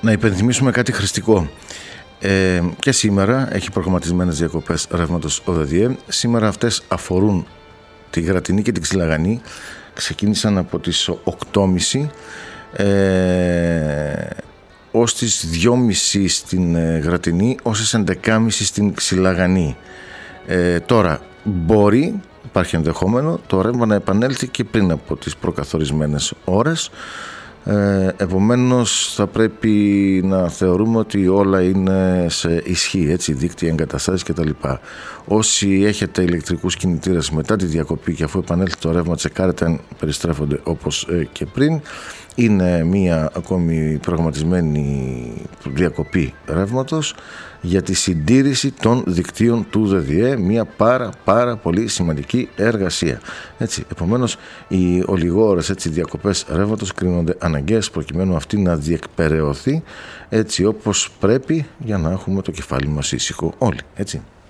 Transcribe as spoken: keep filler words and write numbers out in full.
Να υπενθυμίσουμε κάτι χρηστικό. Ε, και σήμερα έχει προγραμματισμένες διακοπές ρεύματος ο ΔΔΕ. Σήμερα αυτές αφορούν τη Γρατινή και την Ξυλαγανή. Ξεκίνησαν από τις οκτώ και μισή ε, ως τις δυο και μισή στην ε, Γρατινή, ως τις έντεκα και μισή στην Ξυλαγανή. Ε, τώρα μπορεί, υπάρχει ενδεχόμενο το ρεύμα να επανέλθει και πριν από τις προκαθορισμένες ώρες. Ε, επομένως θα πρέπει να θεωρούμε ότι όλα είναι σε ισχύ, έτσι, δίκτυα, εγκαταστάσεις κτλ. Όσοι έχετε ηλεκτρικούς κινητήρες μετά τη διακοπή και αφού επανέλθει το ρεύμα, τσεκάρετε αν περιστρέφονται όπως ε, και πριν. Είναι μία ακόμη προγραμματισμένη διακοπή ρεύματος για τη συντήρηση των δικτύων του ΔΔΕ, μία πάρα πάρα πολύ σημαντική εργασία. Έτσι, επομένως οι ολιγόρες, έτσι, διακοπές ρεύματος κρίνονται αναγκαίες προκειμένου αυτή να διεκπεραιωθεί έτσι όπως πρέπει για να έχουμε το κεφάλι μας ήσυχο όλοι, έτσι.